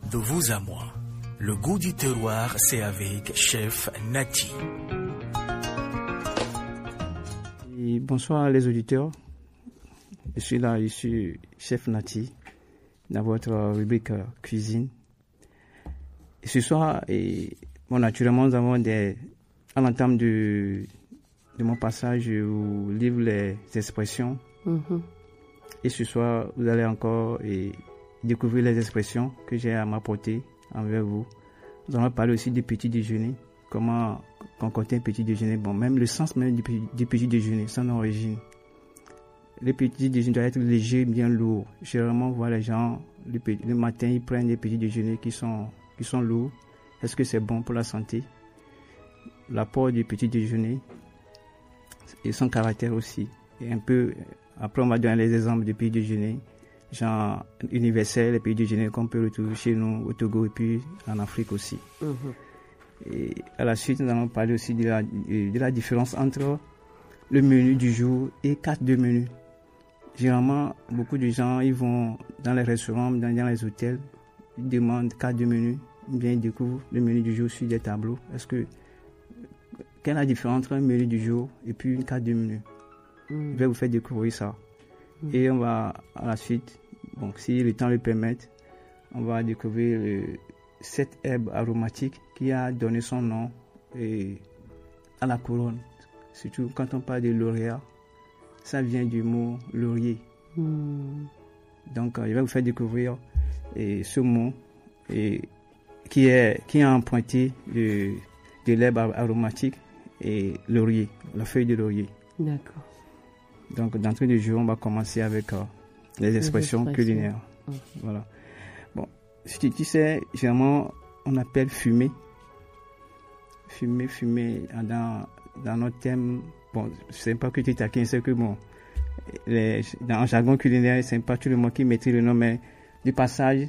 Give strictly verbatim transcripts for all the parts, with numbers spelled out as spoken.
De vous à moi, le goût du terroir, c'est avec Chef Nati. Et bonsoir les auditeurs. Je suis là, je suis Chef Nati, dans votre rubrique cuisine. Et ce soir, et, bon, naturellement, nous avons des, à l'entame de, de mon passage, je vous livre les expressions. Mm-hmm. Et ce soir, vous allez encore et, découvrir les expressions que j'ai à m'apporter envers vous. Nous allons parler aussi du petit déjeuner, comment concocter un petit déjeuner, bon, même le sens même du, du petit déjeuner, son origine. Le petit déjeuner doit être léger, bien lourd. Généralement, on voit les gens, le, le matin, ils prennent des petits déjeuners qui sont, qui sont lourds. Est-ce que c'est bon pour la santé? L'apport du petit déjeuner et son caractère aussi. Et un peu, après, on va donner les exemples du petit déjeuner. Genre universel, les pays déjeuners qu'on peut retrouver chez nous au Togo et puis en Afrique aussi. Mm-hmm. Et à la suite, nous allons parler aussi de la, de la différence entre le menu du jour et carte de menu. Généralement, beaucoup de gens, ils vont dans les restaurants, dans, dans les hôtels, ils demandent carte de menu, bien ils découvrent le menu du jour sur des tableaux. Est-ce que, quelle est la différence entre un menu du jour et puis une carte de menu? Mm. Je vais vous faire découvrir ça. Et on va, à la suite, bon, si le temps le permet, on va découvrir le, cette herbe aromatique qui a donné son nom et, à la couronne. Surtout quand on parle de lauréat, ça vient du mot laurier. Mm. Donc, je vais vous faire découvrir et, ce mot et, qui, est, qui est emprunté de, de l'herbe aromatique et laurier, la feuille de laurier. D'accord. Donc, d'entrée de jeu, on va commencer avec euh, les, expressions les expressions culinaires. Mmh. Voilà. Bon, tu, tu sais, généralement, on appelle fumer. Fumer, fumer, dans, dans notre thème, bon, je ne sais pas que tu taquines, c'est que bon, les, dans le jargon culinaire, c'est pas tout le monde qui maîtrise le nom, mais du passage,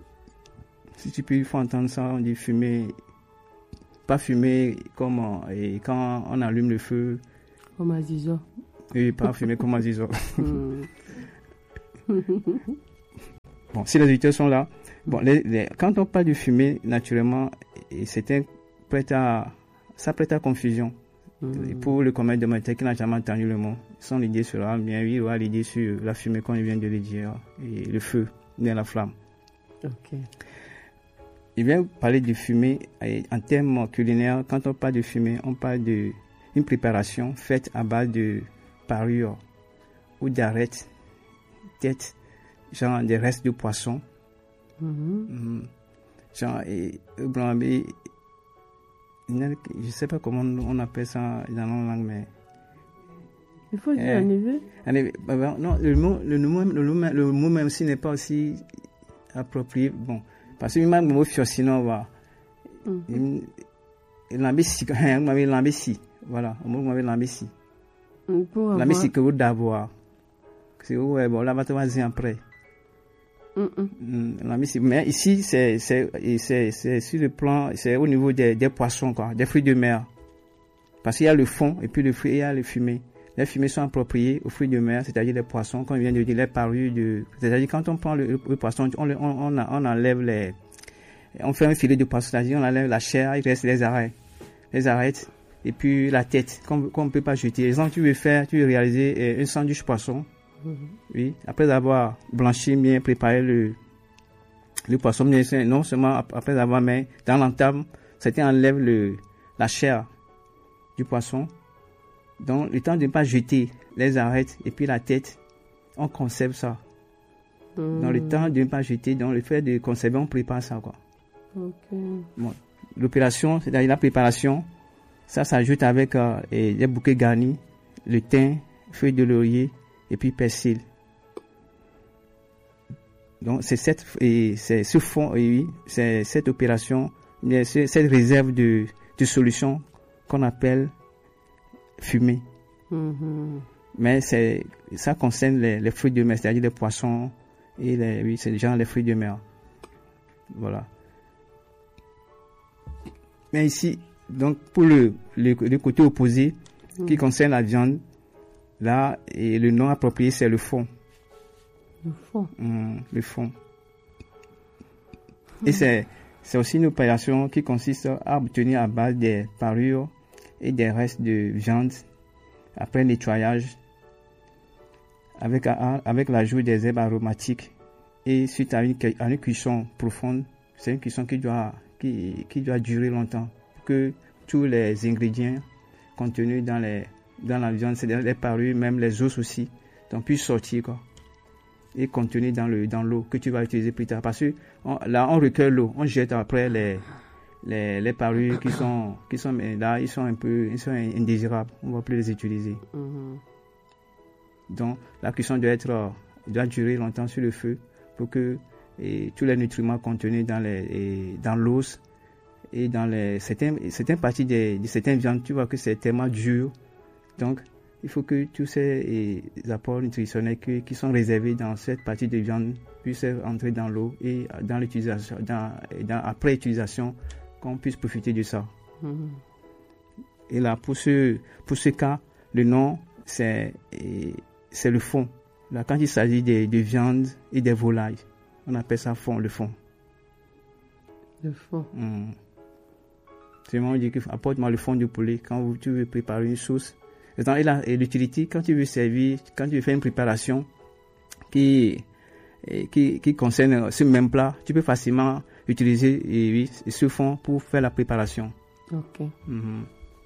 si tu peux, il faut entendre ça, on dit fumer, pas fumer comme et quand on allume le feu. Comme à Zizo. Oui, pas fumer comme Azizo. Bon, si les auditeurs sont là, bon, les, les, quand on parle de fumer, naturellement, c'est prêt à, ça prête à confusion. Mm. Et pour le commun de mortels qui n'a jamais entendu le mot, son idée sera bien, oui, il aura l'idée sur la fumée qu'on vient de le dire, et le feu, bien la flamme. Ok. Il vient parler de fumée en termes culinaires. Quand on parle de fumée, on parle d'une préparation faite à base de parure ou d'arêtes, tête, genre des restes de poisson. Mm-hmm. Mm, genre, et, blanc, et, je ne sais pas comment on appelle ça dans notre langue, mais. Il faut dire un niveau. Non, le mot, le, mot, le, mot, le mot même si n'est pas aussi approprié. Bon, parce que même le mot fiocino, va. L'ambécie, l'ambécie, voilà, le mot l'ambécie. La musique que vous d'avoir, c'est où bon là va te voir après. La musique, mais ici c'est c'est c'est c'est sur le plan, c'est au niveau des des poissons quoi, des fruits de mer. Parce qu'il y a le fond et puis le fruit, il y a le fumé. Les fumées sont appropriées aux fruits de mer, c'est-à-dire les poissons, comme on vient de dire, les parures de, c'est-à-dire quand on prend le, le, le poisson, on, on on on enlève les, on fait un filet de poisson, c'est-à-dire on enlève la chair, il reste les arêtes, les arêtes. Et puis la tête, qu'on qu'on ne peut pas jeter. Exemple, tu veux faire, tu veux réaliser un sandwich poisson. Mm-hmm. Oui. Après avoir blanchi, bien préparé le, le poisson, bien, non seulement après avoir mis dans l'entame, c'était enlève le, la chair du poisson. Donc, le temps de ne pas jeter les arêtes et puis la tête, on conserve ça. Mm. Dans le temps de ne pas jeter, donc le fait de conserver, on prépare ça, quoi. Okay. Bon. L'opération, c'est-à-dire la préparation, ça s'ajoute avec euh, et des bouquets garnis, le thym, feuilles de laurier et puis persil. Donc c'est cette et c'est ce fond et oui, c'est cette opération, c'est cette réserve de de solution qu'on appelle fumée. Mm-hmm. Mais c'est ça concerne les, les fruits de mer, c'est-à-dire les poissons et les oui, c'est genre les fruits de mer. Voilà. Mais ici, donc pour le, le, le côté opposé, mmh. qui concerne la viande, là, et le nom approprié, c'est le fond. Le fond. Mmh, le fond. Et c'est, c'est aussi une opération qui consiste à obtenir à base des parures et des restes de viande après nettoyage avec, avec l'ajout des herbes aromatiques et suite à une, à une cuisson profonde. C'est une cuisson qui doit, qui, qui doit durer longtemps pour que tous les ingrédients contenus dans, les, dans la viande, c'est-à-dire les parures, même les os aussi, donc puissent sortir quoi, et contenus dans, le, dans l'eau que tu vas utiliser plus tard. Parce que on, là, on recueille l'eau, on jette après les, les, les parures qui sont, qui sont là, ils sont un peu ils sont indésirables, on ne va plus les utiliser. Mm-hmm. Donc la cuisson doit, être, doit durer longtemps sur le feu pour que et, tous les nutriments contenus dans, les, et, dans l'os et dans les, certaines, certaines parties de, de certaines viandes, tu vois que c'est tellement dur. Donc, il faut que tous ces et, apports nutritionnels qui, qui sont réservés dans cette partie de viande puissent entrer dans l'eau et dans l'utilisation, dans, dans, après utilisation, qu'on puisse profiter de ça. Mm-hmm. Et là, pour ce, pour ce cas, le nom, c'est, et, c'est le fond. Là, quand il s'agit de, de viande et des volailles, on appelle ça fond, le fond. Le fond. Mmh. C'est vraiment, on dit apporte-moi le fond du poulet quand vous, tu veux préparer une sauce. Et, dans, et, la, et l'utilité, quand tu veux servir, quand tu veux faire une préparation qui, et, qui, qui concerne ce même plat, tu peux facilement utiliser et, et ce fond pour faire la préparation. Ok. Mmh.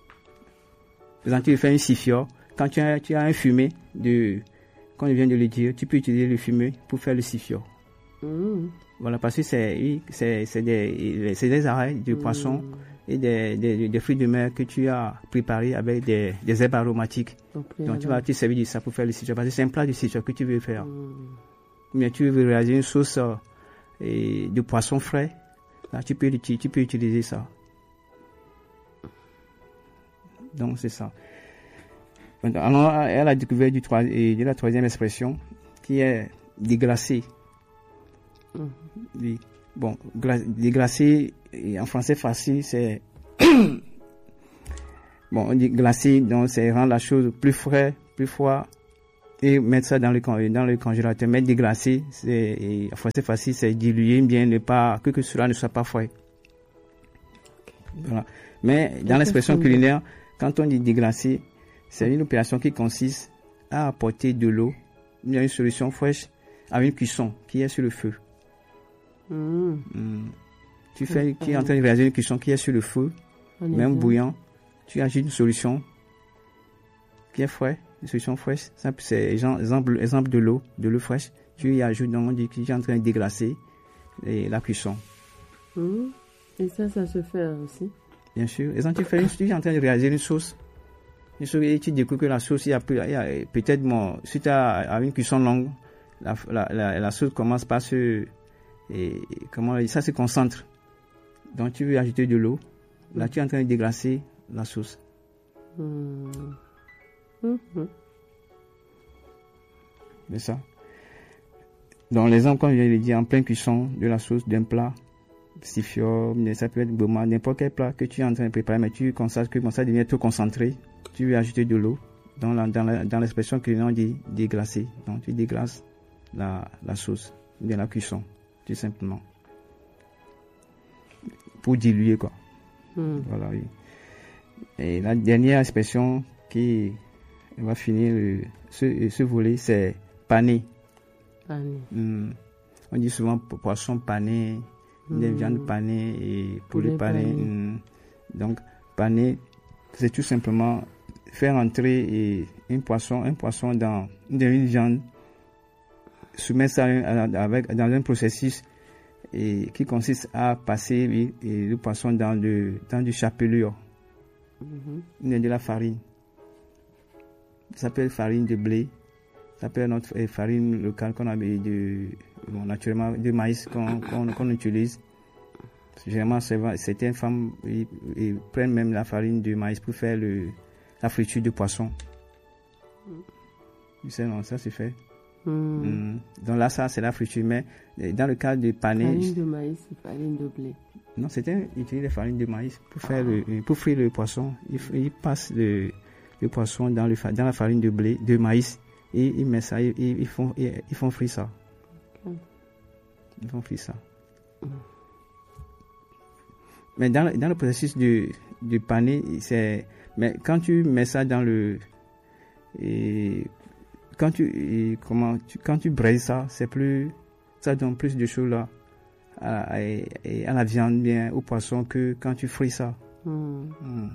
Par exemple, tu veux faire une sifior. Quand tu as, tu as un fumet, de, comme je viens de le dire, tu peux utiliser le fumet pour faire le sifior. Mmh. Voilà, parce que c'est, c'est, c'est, des, c'est des arrêts de mmh. poisson et des, des, des fruits de mer que tu as préparés avec des, des herbes aromatiques. Okay, donc, alors. Tu vas te servir de ça pour faire le sifior. Parce que c'est un plat de sifior que tu veux faire. Mmh. Mais tu veux réaliser une sauce euh, et de poisson frais. Là, tu peux, tu peux utiliser ça. Donc, c'est ça. Alors, elle a découvert du trois, de la troisième expression qui est déglacé. Mmh. Bon, gla, déglacé, en français facile, c'est. Bon, on dit glacé, donc c'est rendre la chose plus frais, plus froid et mettre ça dans le, dans le congélateur. Mettre déglacé, c'est, en français facile, c'est diluer bien, ne pas, que, que cela ne soit pas frais. Voilà. Mais dans l'expression culinaire, quand on dit déglacé, c'est une opération qui consiste à apporter de l'eau, une solution fraîche, à une cuisson qui est sur le feu. Mmh. Mmh. Tu fais, qui est en train de réaliser une cuisson qui est sur le feu, même bien. Bouillant. Tu ajoutes une solution qui est fraîche, une solution fraîche. C'est exemple, exemple de l'eau, de l'eau fraîche. Tu y ajoutes, donc on dit que tu es en train de déglacer et la cuisson. Mmh. Et ça, ça se fait aussi. Bien sûr. Et quand tu fais une, tu es en train de réaliser une sauce. Et tu découvres que la sauce, il y a, il y a peut-être, bon, si tu as une cuisson longue, la, la, la, la sauce commence par se, et, comment, ça se concentre. Donc tu veux ajouter de l'eau. Là, mmh. tu es en train de déglacer la sauce. Mmh. Mmh. C'est ça. Dans l'exemple, comme je viens de le dire, en pleine cuisson de la sauce d'un plat, sifior, ça peut être boma, n'importe quel plat que tu es en train de préparer, mais tu constates que bon, ça devient trop concentré. Tu veux ajouter de l'eau. Dans, la, dans, la, dans l'expression que l'on dit déglacer. Donc tu déglaces la, la sauce, bien la cuisson, tout simplement. Pour diluer, quoi. Mm. Voilà, oui. Et la dernière expression qui va finir le, ce, ce volet, c'est pané. Pané. Mm. On dit souvent poisson pané, mm. des viandes panées et poulet pané. pané. Mm. Donc, pané, c'est tout simplement faire entrer et un poisson, un poisson dans, dans une viande, soumettre ça avec, dans un processus et, qui consiste à passer et, le poisson dans, de, dans du chapelure, mm-hmm. de la farine. Ça peut être farine de blé, ça peut être notre farine locale qu'on a de, bon, naturellement de maïs qu'on, qu'on, qu'on utilise. Généralement, certaines femmes ils, ils prennent même la farine de maïs pour faire le, la friture de poisson. Tu sais, non, ça c'est fait. Mm. Mm. Donc là, ça c'est la friture. Mais dans le cas de pané. Farine de maïs et farine de blé. Non, c'était utiliser la farine de maïs pour, faire ah. le, pour frire le poisson. Ils il passent le, le poisson dans, le, dans la farine de blé, de maïs, et ils mettent ça, ils, ils, font, ils, ils font frire ça. Okay. Ils font frire ça. Mm. Mais dans, dans le processus du, du pané, c'est, mais quand tu mets ça dans le, et quand tu, et comment, tu, quand tu braises ça, c'est plus, ça donne plus de choses là, à, à, à la viande bien, au poisson que quand tu frites ça. Mm. Mm.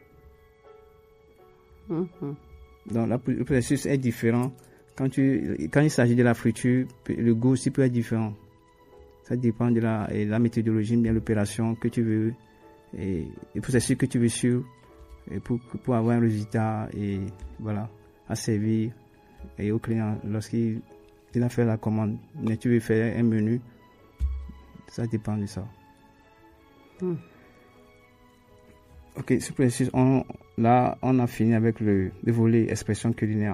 Mhm. Donc là, le processus est différent. Quand, tu, quand il s'agit de la friture, le goût aussi peut être différent. Ça dépend de la, et la méthodologie, de l'opération que tu veux, et le processus que tu veux suivre, et pour, pour avoir un résultat et voilà, à servir et au client lorsqu'il il a fait la commande. Mais tu veux faire un menu, ça dépend de ça. Mm. Ok, ce processus, on, là, on a fini avec le, le volet expression culinaire.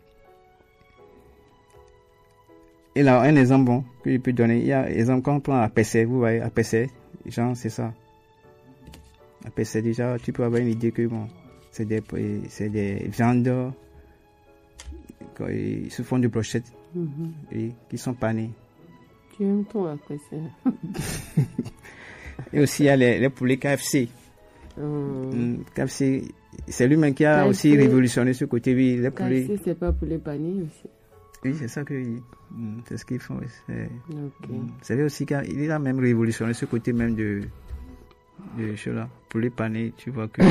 Et là, un exemple bon que je peux donner, il y a exemple quand on prend la P C, vous voyez, la P C, genre c'est ça. La P C déjà, tu peux avoir une idée que bon, c'est des, c'est des viandes qui se font de brochettes Mhm. et qui sont panées. Tu aimes ton apprécier. Et aussi il y a les, les poulets K F C. Mm. Mm, K F C, c'est lui-même qui a K F C, aussi révolutionné ce côté, oui, les K poulets. F C, c'est pas pour les paniers aussi. Oui, c'est ça que mm, c'est ce qu'ils font. oui, C'est, Ok. mm, c'est lui aussi qu'il a même révolutionné ce côté même de de cela. Pour les panés, tu vois que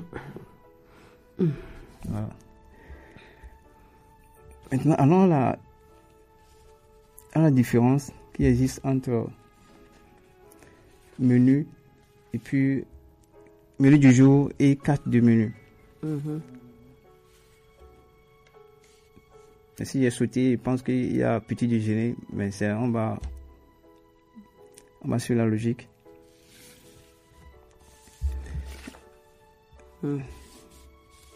voilà. Maintenant, allons à la, à la différence qui existe entre menu et puis menu du jour et carte de menu. Mhm. Et si j'ai sauté, je pense qu'il y a petit déjeuner, mais c'est, on va, on va sur la logique. Mm.